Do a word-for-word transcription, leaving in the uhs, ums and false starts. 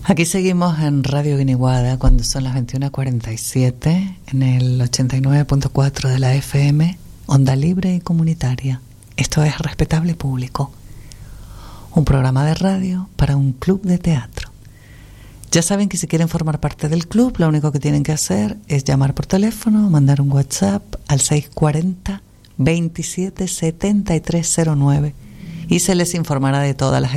Aquí seguimos en Radio Guiniguada cuando son las veintiuna cuarenta y siete en el ochenta y nueve punto cuatro de la F M, onda libre y comunitaria. Esto es Respetable Público, un programa de radio para un club de teatro. Ya saben que si quieren formar parte del club, lo único que tienen que hacer es llamar por teléfono o mandar un WhatsApp al seis cuatro cero, veintisiete setenta y tres cero nueve y se les informará de todas las